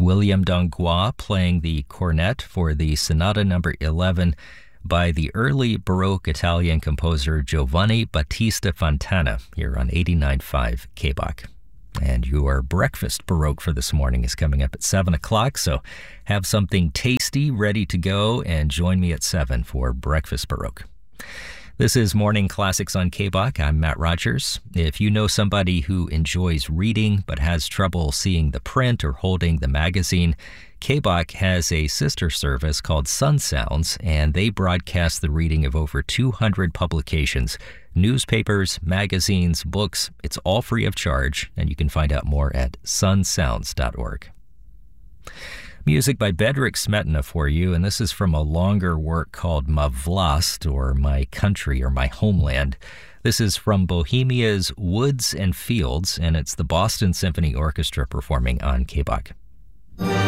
William Dangois playing the cornet for the Sonata number 11 by the early Baroque Italian composer Giovanni Battista Fontana here on 89.5 KBOK. And your breakfast Baroque for this morning is coming up at 7 o'clock, so have something tasty ready to go and join me at 7 for Breakfast Baroque. This is Morning Classics on KBOK. I'm Matt Rogers. If you know somebody who enjoys reading but has trouble seeing the print or holding the magazine, KBOK has a sister service called Sun Sounds, and they broadcast the reading of over 200 publications, newspapers, magazines, books. It's all free of charge, and you can find out more at sunsounds.org. Music by Bedřich Smetana for you, and this is from a longer work called Ma Vlast, or My Country, or My Homeland. This is from Bohemia's Woods and Fields, and it's the Boston Symphony Orchestra performing on KBOK.